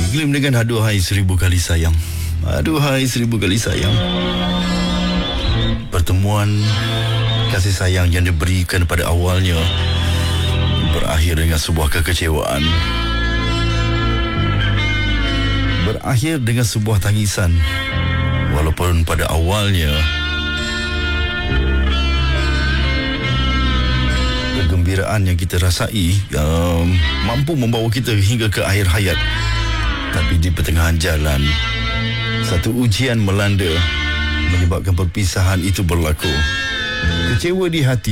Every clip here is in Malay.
Iklim dengan aduhai 1000 kali sayang. Aduhai 1000 kali sayang. Pertemuan kasih sayang yang diberikan pada awalnya berakhir dengan sebuah kekecewaan. Berakhir dengan sebuah tangisan. Walaupun pada awalnya kegembiraan yang kita rasai mampu membawa kita hingga ke akhir hayat. Tapi di pertengahan jalan, satu ujian melanda, menyebabkan perpisahan itu berlaku. Kecewa di hati.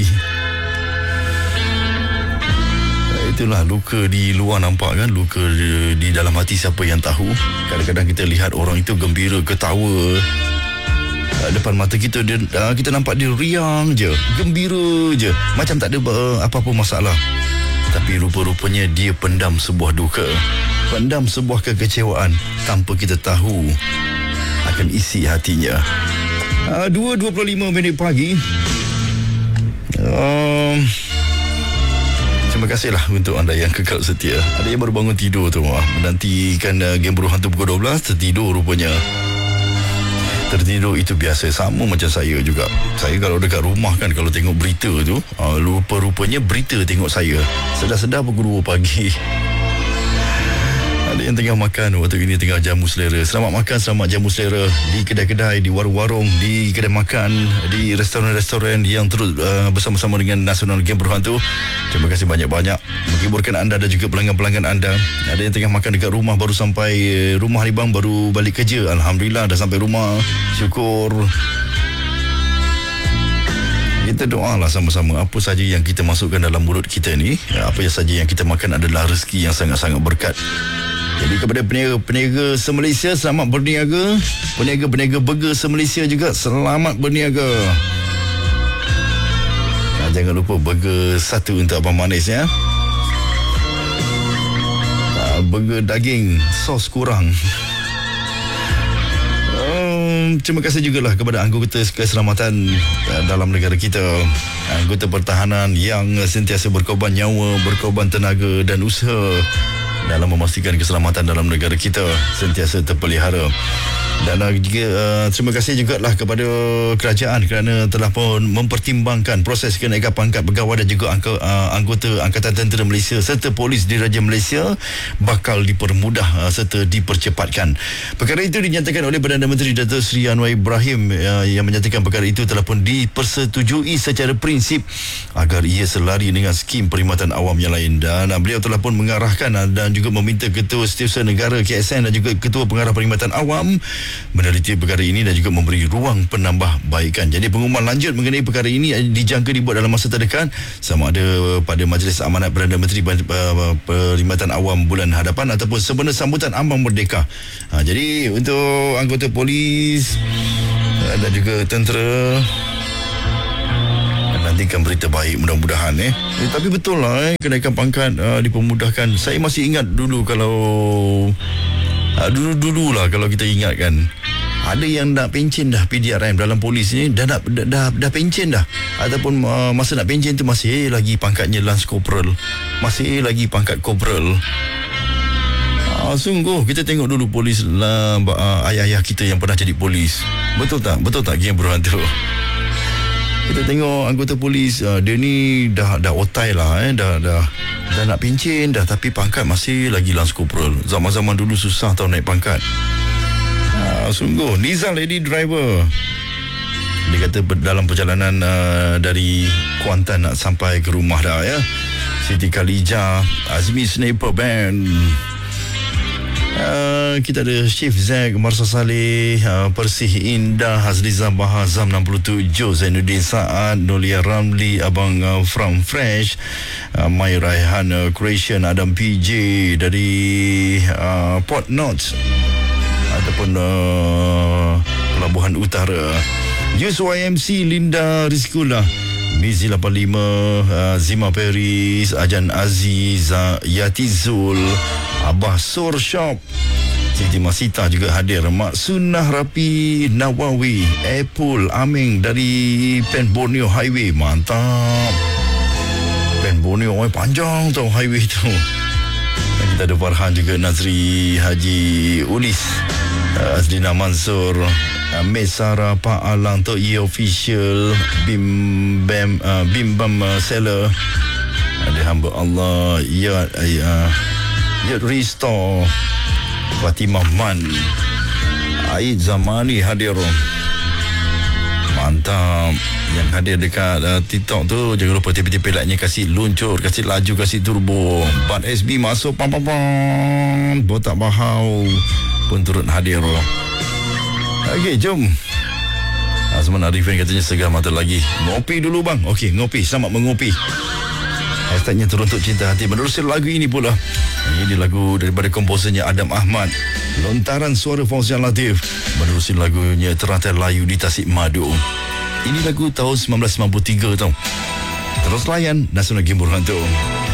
Itulah luka di luar nampak kan, luka di dalam hati siapa yang tahu. Kadang-kadang kita lihat orang itu gembira, ketawa, depan mata kita kita nampak dia riang je, gembira je, macam tak ada apa-apa masalah. Tapi rupa-rupanya dia pendam sebuah duka, pendam sebuah kekecewaan tanpa kita tahu akan isi hatinya. 2.25 minit pagi. Terima kasihlah untuk anda yang kekal setia. Ada yang baru bangun tidur tu, menantikan game Buruh Hantu pukul 12, tertidur rupanya. Tertidur itu biasa, sama macam saya juga. Saya kalau dekat rumah kan, kalau tengok berita tu, rupa-rupanya berita tengok saya. Sedar-sedar pukul 2 pagi. Ada yang tengah makan waktu ini, tengah jamu selera. Selamat makan, selamat jamu selera di kedai-kedai, di warung-warung, di kedai makan, di restoran-restoran yang terus bersama-sama dengan Nasional Game Buruh Hantu. Terima kasih banyak-banyak menghiburkan anda dan juga pelanggan-pelanggan anda. Ada yang tengah makan dekat rumah, baru sampai rumah ni bang, baru balik kerja. Alhamdulillah dah sampai rumah. Syukur. Kita doalah sama-sama apa saja yang kita masukkan dalam mulut kita ni, apa saja yang kita makan adalah rezeki yang sangat-sangat berkat. Jadi kepada peniaga se-Malaysia, selamat berniaga. Peniaga-peniaga burger se-Malaysia juga, selamat berniaga. Jangan lupa burger satu untuk Abang Manis ya. Burger daging, sos kurang. Terima kasih jugalah kepada anggota keselamatan dalam negara kita, anggota pertahanan yang sentiasa berkorban nyawa, berkorban tenaga dan usaha dalam memastikan keselamatan dalam negara kita sentiasa terpelihara. Dan juga terima kasih jugalah kepada kerajaan kerana telah pun mempertimbangkan proses kenaikan pangkat pegawai dan juga anggota Angkatan Tentera Malaysia serta Polis Diraja Malaysia bakal dipermudah serta dipercepatkan. Perkara itu dinyatakan oleh Perdana Menteri Datuk Seri Anwar Ibrahim yang menyatakan perkara itu telah pun dipersetujui secara prinsip agar ia selari dengan skim perkhidmatan awam yang lain. Dan beliau telah pun mengarahkan dan juga meminta Ketua Setiausaha Negara KSN dan juga Ketua Pengarah Perkhidmatan Awam meneliti perkara ini dan juga memberi ruang penambahbaikan. Jadi pengumuman lanjut mengenai perkara ini dijangka dibuat dalam masa terdekat, sama ada pada Majlis Amanat Perdana Menteri Perkhidmatan Awam bulan hadapan ataupun sebenar sambutan Ambang Merdeka. Jadi untuk anggota polis dan juga tentera, nantikan berita baik mudah-mudahan tapi betul lah kenaikan pangkat dipermudahkan. Saya masih ingat dulu kalau dulu lah, kalau kita ingat kan, ada yang nak pencen dah PDRM dalam polis ni, dah pencen dah, ataupun masa nak pencen tu masih lagi pangkatnya Lance Corporal, masih lagi pangkat Corporal. Sungguh kita tengok dulu polis lah, ayah-ayah kita yang pernah jadi polis. Betul tak Game Buruh Hantu? Kita tengok anggota polis, dia ni dah otai lah, dah nak pencen dah, tapi pangkat masih lagi Lance Corporal. Zaman-zaman dulu susah tau naik pangkat. Sungguh. Nizal lady driver, dia kata dalam perjalanan dari Kuantan nak sampai ke rumah dah ya. Siti Khalijah, Azmi Sniper Band. Kita ada Chief Zack, Marsa Saleh, Persih Indah, Hazliza Bahazam 67, Zainuddin Saad, Nolia Ramli, Abang From Fresh, Mai Raihan Croatian, Adam PJ dari Port North ataupun Pelabuhan Utara, Jus YMC, Linda Rizkula, Mizi 85, Zima Peris, Ajan Aziz, Yatizul, Abah Sur Shop, Siti Masita juga hadir, Mak Sunnah Rapi, Nawawi, Apple, Aming dari Pen Borneo Highway. Mantap. Pen Borneo panjang tau highway tu. Kita ada Farhan juga, Nazri Haji Ulis, Azlina Mansur, Mesara Pak Alang, Tok Ye Official, Bim Bam Seller, ada hamba Allah, Ya Restore, Fatimah Man, Aid Zamani hadir. Mantap. Yang hadir dekat TikTok tu, jangan lupa tepi-tepi like-nya, kasih luncur, kasih laju, kasih turbo. Bat SB masuk, pam. Botak Bahau pun turut hadir. Okey, jom. Azman Arifin katanya segar mata lagi. Ngopi dulu bang. Okey, ngopi. Selamat mengopi. Hashtagnya Teruntuk Cinta Hati. Menerusi lagu ini pula. Ini lagu daripada komposernya Adam Ahmad. Lontaran suara Fauzian Latif. Menerusi lagunya Teratai Layu di Tasik Madu. Ini lagu tahun 1993 tau. Terus layan Nasional Gimbur Hantu.